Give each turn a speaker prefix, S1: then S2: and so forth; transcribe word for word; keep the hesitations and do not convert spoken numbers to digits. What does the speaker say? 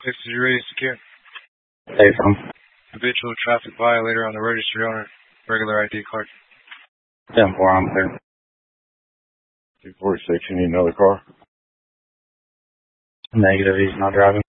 S1: six, is you ready to secure?
S2: Hey, from.
S1: Habitual traffic violator on the registered owner, regular I D card.
S2: ten four, I'm clear.
S3: two forty-six, you need another car?
S2: Negative, he's not driving.